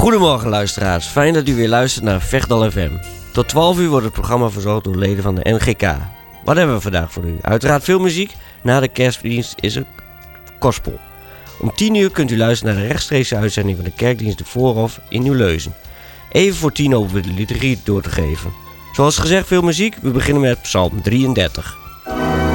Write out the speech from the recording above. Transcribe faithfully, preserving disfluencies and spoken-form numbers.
Goedemorgen luisteraars, fijn dat u weer luistert naar Vechtdal F M. Tot twaalf uur wordt het programma verzorgd door leden van de N G K. Wat hebben we vandaag voor u? Uiteraard veel muziek, na de kerstdienst is er gospel. Om tien uur kunt u luisteren naar de rechtstreekse uitzending van de kerkdienst De Voorhof in Nieuw-Leuzen. Even voor tien over de liturgie door te geven. Zoals gezegd veel muziek, we beginnen met Psalm drieëndertig.